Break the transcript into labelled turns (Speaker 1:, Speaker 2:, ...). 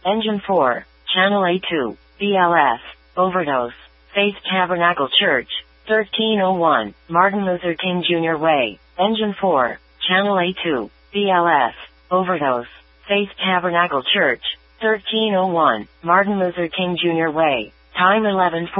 Speaker 1: Engine 4, Channel A2, BLS, Overdose, Faith Tabernacle Church, 1301, Martin Luther King Jr. Way. Engine 4, Channel A2, BLS, Overdose, Faith Tabernacle Church, 1301, Martin Luther King Jr. Way. Time 11:40.